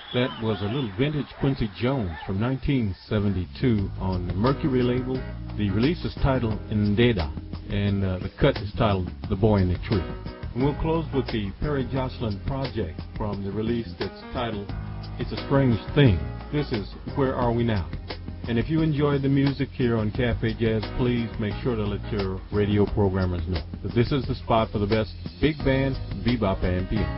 That was a little vintage Quincy Jones from 1972 on the Mercury label. The release is titled Ndeda, and the cut is titled The Boy in the Tree. And we'll close with the Perry Jocelyn Project from the release that's titled It's a Strange Thing. This is Where Are We Now? And if you enjoy the music here on Cafe Jazz, please make sure to let your radio programmers know that this is the spot for the best big band, bebop, and piano.